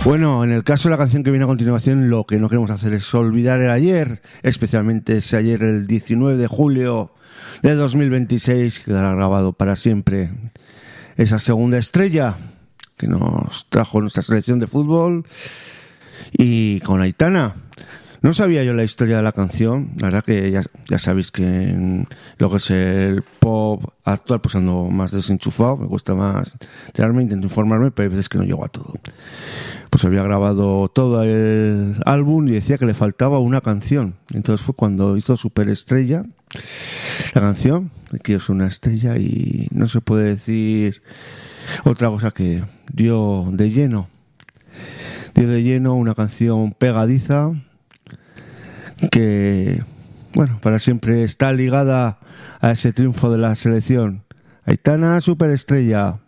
Bueno, en el caso de la canción que viene a continuación, lo que no queremos hacer es olvidar el ayer, especialmente ese ayer, el 19 de julio de 2026, que quedará grabado para siempre. Esa segunda estrella que nos trajo nuestra selección de fútbol y con Aitana. No sabía yo la historia de la canción, la verdad que ya sabéis que en lo que es el pop actual pues ando más desenchufado, me cuesta más enterarme, intento informarme, pero hay veces que no llego a todo. Pues había grabado todo el álbum y decía que le faltaba una canción. Entonces fue cuando hizo Superestrella la canción, que es una estrella y no se puede decir otra cosa que dio de lleno una canción pegadiza que, bueno, para siempre está ligada a ese triunfo de la selección. Aitana, Superestrella.